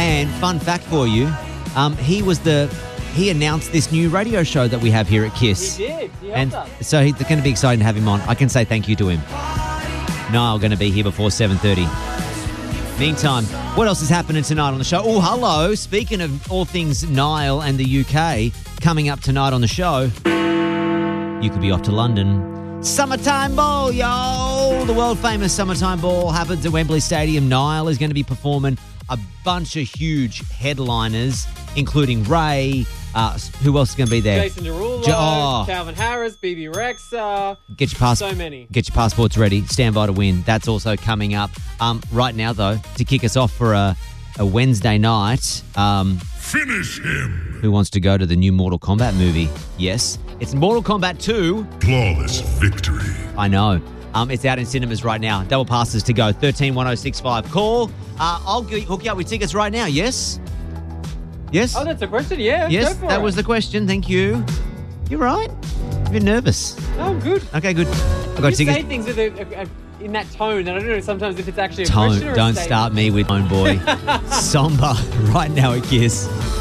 And fun fact for you, he announced this new radio show that we have here at KISS. He did. He helped us. So it's going to be exciting to have him on. I can say thank you to him. Niall going to be here before 7:30. Meantime, what else is happening tonight on the show? Oh, hello. Speaking of all things Niall and the UK, coming up tonight on the show, you could be off to London. Summertime Ball, yo! The world-famous Summertime Ball happens at Wembley Stadium. Niall is going to be performing a bunch of huge headliners, including Ray. Who else is going to be there? Jason Derulo, Calvin Harris, BB Rexa. So many. Get your passports ready. Stand by to win. That's also coming up. Right now, though, to kick us off for a Wednesday night. Finish him! Who wants to go to the new Mortal Kombat movie? Yes. It's Mortal Kombat 2. Flawless victory. I know. It's out in cinemas right now. Double passes to go. 131065. Call. I'll hook you up with tickets right now. Yes? Yes? Oh, that's a question? Yeah. Yes, go for that it. was the question. Thank you. You're right. A bit nervous. No, I'm good. Okay, good. I got You tickets. say things with in that tone, and I don't know sometimes if it's actually a Tone. question or a Don't statement. start me with tone, boy. Somber right now at KISS.